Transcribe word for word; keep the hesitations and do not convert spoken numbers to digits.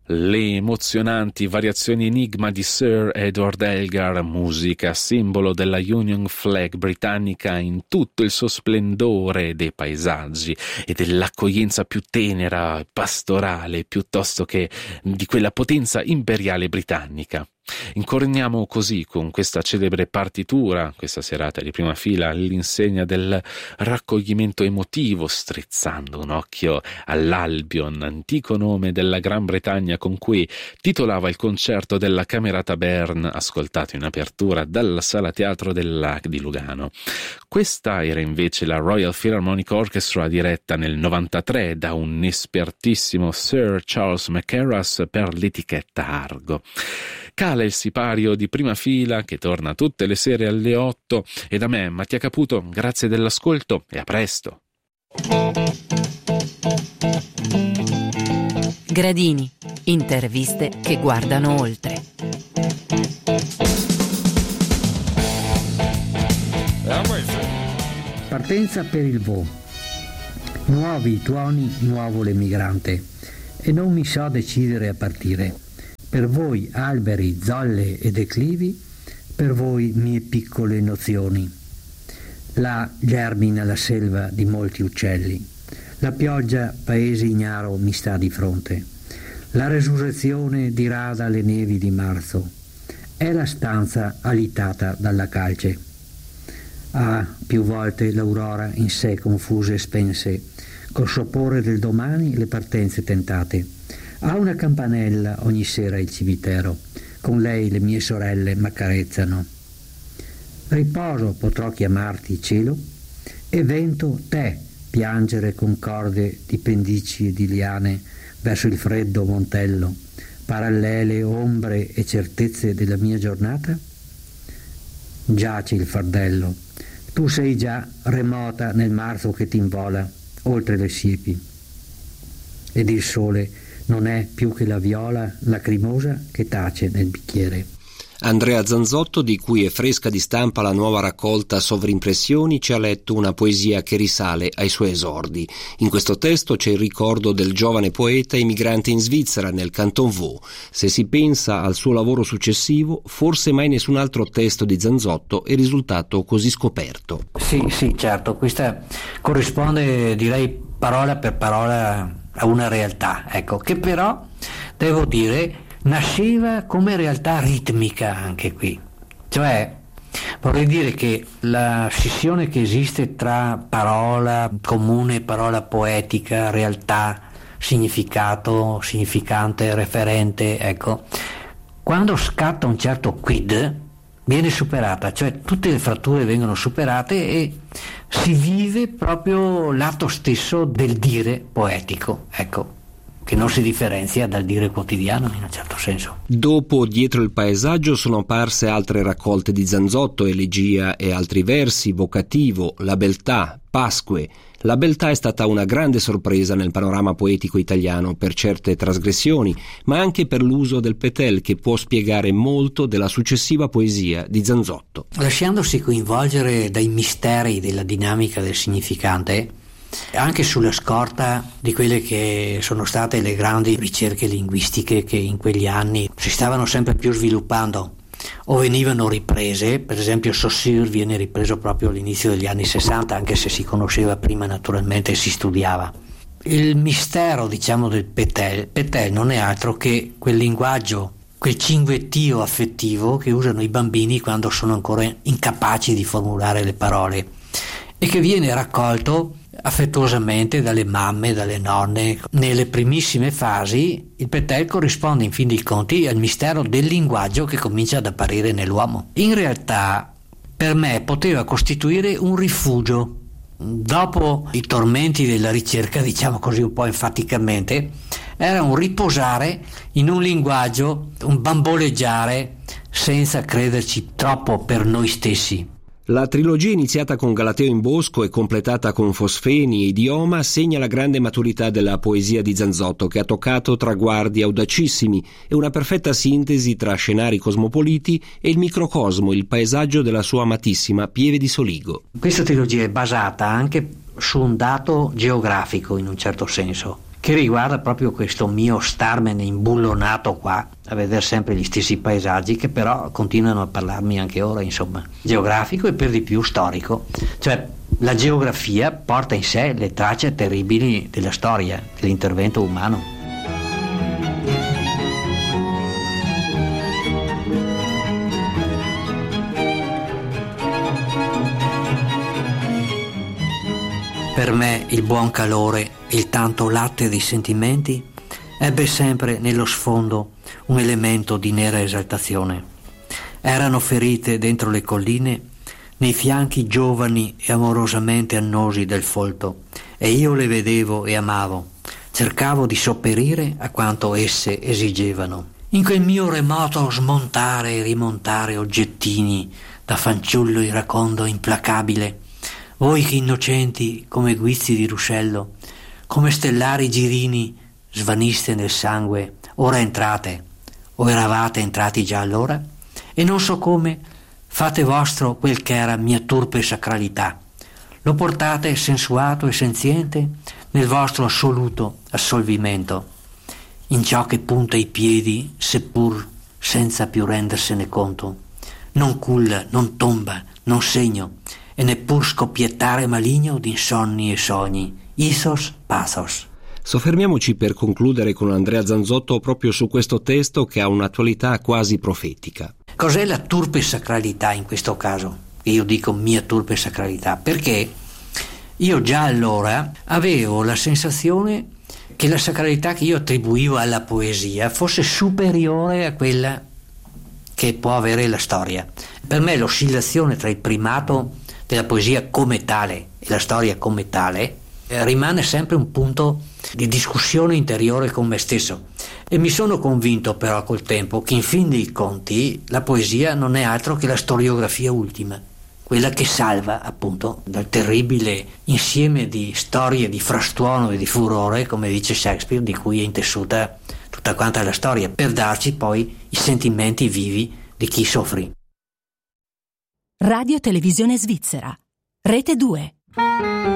Le emozionanti variazioni enigma di Sir Edward Elgar, musica simbolo della Union Flag britannica in tutto il suo splendore dei paesaggi e dell'accoglienza più tenera, pastorale, piuttosto che di quella potenza imperiale britannica. Incorniamo così con questa celebre partitura, questa serata di prima fila, all'insegna del raccoglimento emotivo, strizzando un occhio all'Albion, antico nome della Gran Bretagna con cui titolava il concerto della Camerata Bern, ascoltato in apertura dalla Sala Teatro dell'A C di Lugano. Questa era invece la Royal Philharmonic Orchestra, diretta nel novantatré da un espertissimo Sir Charles Mackerras per l'etichetta Argo. Cala il sipario di prima fila che torna tutte le sere alle otto e da me, Mattia Caputo, grazie dell'ascolto e a presto. Gradini, interviste che guardano oltre. Partenza per il Vo. Nuovi tuoni, nuovo l'emigrante. E non mi so decidere a partire. Per voi alberi, zolle e declivi, per voi mie piccole nozioni. Là germina la selva di molti uccelli. La pioggia, paese ignaro, mi sta di fronte. La resurrezione dirada le nevi di marzo. È la stanza alitata dalla calce. Ah, più volte l'aurora in sé confuse spense, col sopore del domani le partenze tentate. Ha una campanella ogni sera il cimitero, con lei le mie sorelle m'accarezzano. Riposo potrò chiamarti cielo, e vento te piangere con corde di pendici e di liane verso il freddo montello, parallele ombre e certezze della mia giornata? Giaci il fardello, tu sei già remota nel marzo che t'invola oltre le siepi, ed il sole non è più che la viola lacrimosa che tace nel bicchiere. Andrea Zanzotto, di cui è fresca di stampa la nuova raccolta Sovrimpressioni, ci ha letto una poesia che risale ai suoi esordi. In questo testo c'è il ricordo del giovane poeta emigrante in Svizzera, nel Canton Vaud. Se si pensa al suo lavoro successivo, forse mai nessun altro testo di Zanzotto è risultato così scoperto. Sì, sì, certo, questa corrisponde, direi, parola per parola a una realtà, ecco, che però, devo dire, nasceva come realtà ritmica anche qui. Cioè, vorrei dire che la scissione che esiste tra parola comune, parola poetica, realtà, significato, significante, referente, ecco, quando scatta un certo quid viene superata, cioè tutte le fratture vengono superate e si vive proprio l'atto stesso del dire poetico, ecco, che non si differenzia dal dire quotidiano in un certo senso. Dopo Dietro il paesaggio sono apparse altre raccolte di Zanzotto, Elegia e altri versi, Vocativo, La beltà, Pasque. La beltà è stata una grande sorpresa nel panorama poetico italiano per certe trasgressioni, ma anche per l'uso del petel, che può spiegare molto della successiva poesia di Zanzotto. Lasciandosi coinvolgere dai misteri della dinamica del significante, anche sulla scorta di quelle che sono state le grandi ricerche linguistiche che in quegli anni si stavano sempre più sviluppando o venivano riprese, per esempio Saussure viene ripreso proprio all'inizio degli anni sessanta, anche se si conosceva prima naturalmente e si studiava. Il mistero, diciamo, del petel, petel non è altro che quel linguaggio, quel cinguettio affettivo che usano i bambini quando sono ancora incapaci di formulare le parole e che viene raccolto affettuosamente dalle mamme, dalle nonne. Nelle primissime fasi il petel corrisponde in fin dei conti al mistero del linguaggio che comincia ad apparire nell'uomo. In realtà per me poteva costituire un rifugio. Dopo i tormenti della ricerca, diciamo così un po' enfaticamente, era un riposare in un linguaggio, un bamboleggiare senza crederci troppo per noi stessi. La trilogia iniziata con Galateo in Bosco e completata con Fosfeni e Idioma segna la grande maturità della poesia di Zanzotto, che ha toccato traguardi audacissimi e una perfetta sintesi tra scenari cosmopoliti e il microcosmo, il paesaggio della sua amatissima Pieve di Soligo. Questa trilogia è basata anche su un dato geografico in un certo senso. che riguarda proprio questo mio starmene imbullonato qua a vedere sempre gli stessi paesaggi, che però continuano a parlarmi anche ora, insomma, geografico e per di più storico. Cioè la geografia porta in sé le tracce terribili della storia, dell'intervento umano. Per me il buon calore e il tanto latte dei sentimenti ebbe sempre nello sfondo un elemento di nera esaltazione. Erano ferite dentro le colline, nei fianchi giovani e amorosamente annosi del folto, e io le vedevo e amavo, cercavo di sopperire a quanto esse esigevano. In quel mio remoto smontare e rimontare oggettini da fanciullo iracondo implacabile, voi che innocenti come guizzi di ruscello, come stellari girini svaniste nel sangue, ora entrate, o eravate entrati già allora, e non so come fate vostro quel che era mia turpe sacralità, lo portate sensuato e senziente nel vostro assoluto assolvimento, in ciò che punta i piedi, seppur senza più rendersene conto, non culla, non tomba, non segno, e neppur scoppiettare maligno d'insonni e sogni, ithos pathos. Soffermiamoci per concludere con Andrea Zanzotto proprio su questo testo che ha un'attualità quasi profetica. Cos'è la turpe sacralità in questo caso? Io dico mia turpe sacralità perché io già allora avevo la sensazione che la sacralità che io attribuivo alla poesia fosse superiore a quella che può avere la storia. Per me l'oscillazione tra il primato della poesia come tale e la storia come tale eh, rimane sempre un punto di discussione interiore con me stesso, e mi sono convinto però col tempo che in fin dei conti la poesia non è altro che la storiografia ultima, quella che salva appunto dal terribile insieme di storie di frastuono e di furore, come dice Shakespeare, di cui è intessuta tutta quanta la storia, per darci poi i sentimenti vivi di chi soffrì. Radio Televisione Svizzera, Rete due.